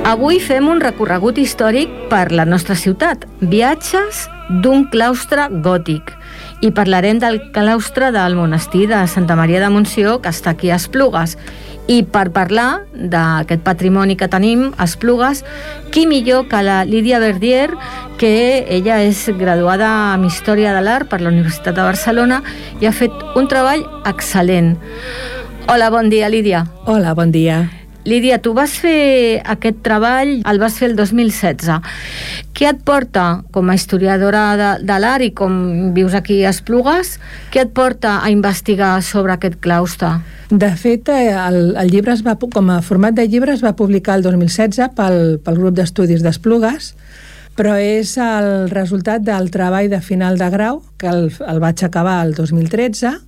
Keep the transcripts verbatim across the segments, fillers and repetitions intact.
Avui fem un recorregut històric per la nostra ciutat, viatges d'un claustre gòtic, i parlarem del claustre del monestir de Santa Maria de Montsió, que està aquí a Esplugues. I per parlar d'aquest patrimoni que tenim a Esplugues, qui millor que la Lídia Verdier, que ella és graduada en Història de l'Art per la Universitat de Barcelona i ha fet un treball excel·lent. Hola, bon dia, Lídia. Hola, bon dia. Lídia, tu vas fer aquest treball, el vas fer el dos mil setze. Què et porta, com a historiadora de, de l'art i com vius aquí a Esplugues, què et porta a investigar sobre aquest claustre? De fet, el, el llibre es va, com a format de llibre es va publicar el dos mil setze pel, pel grup d'estudis d'Esplugues, però és el resultat del treball de final de grau, que el, el vaig acabar el dos mil tretze,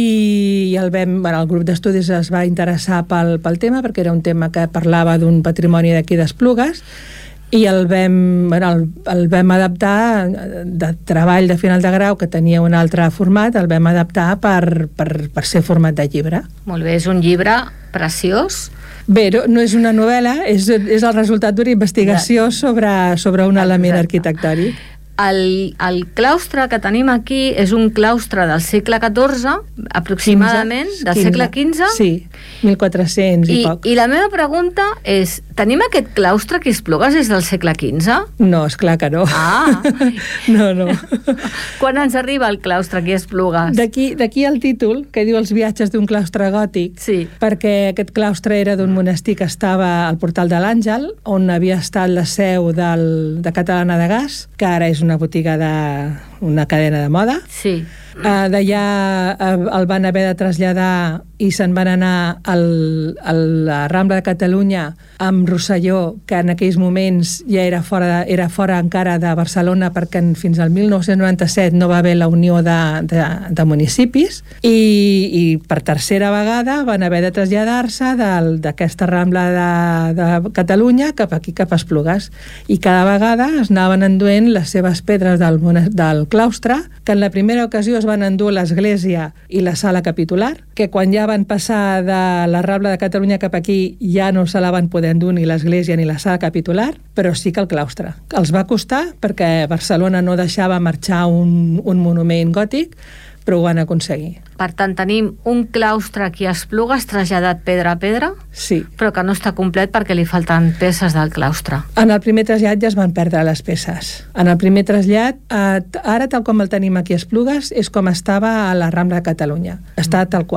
i el, vam, bueno, el grup d'estudis es va interessar pel, pel tema, perquè era un tema que parlava d'un patrimoni d'aquí d'Esplugues, i el vam, bueno, el, el vam adaptar de treball de final de grau, que tenia un altre format, el vam adaptar per, per, per ser format de llibre. Molt bé, és un llibre preciós. Bé, no és una novel·la, és, és el resultat d'una investigació sobre, sobre un element arquitectònic. El, el claustre que tenim aquí és un claustre del segle catorze, aproximadament, del quinze, segle quinze. Sí, mil quatre-cents i, i poc. I la meva pregunta és, tenim aquest claustre que Esplugues és del segle quinze? No, esclar que no. Ah! No, no. Quan ens arriba el claustre aquí a Esplugues? D'aquí, d'aquí el títol, que diu els viatges d'un claustre gòtic, sí. Perquè aquest claustre era d'un monestir que estava al Portal de l'Àngel, on havia estat la seu del, de Catalana de Gas, que ara és una botiga de... una cadena de moda. Sí. Uh, d'allà uh, el van haver de traslladar i se'n van anar al, a la Rambla de Catalunya amb Rosselló, que en aquells moments ja era fora, de, era fora encara de Barcelona, perquè en, fins al mil nou-cents noranta-set no va haver la unió de, de, de municipis, i, i per tercera vegada van haver de traslladar-se d'aquesta Rambla de, de Catalunya cap aquí, cap a Esplugues, i cada vegada es anaven enduent les seves pedres del, del claustre, que en la primera ocasió es van endur l'església i la sala capitular, que quan ja van passar de la Rambla de Catalunya cap aquí ja no se la van poder endur ni l'església ni la sala capitular, però sí que el claustre. Els va costar perquè Barcelona no deixava marxar un, un monument gòtic, però ho van aconseguir. Per tant, tenim un claustre aquí a Esplugues traslladat pedra a pedra, sí, però que no està complet perquè li falten peces del claustre. En el primer trasllat ja es van perdre les peces. En el primer trasllat, eh, ara tal com el tenim aquí a Esplugues, és com estava a la Rambla de Catalunya. Està tal qual.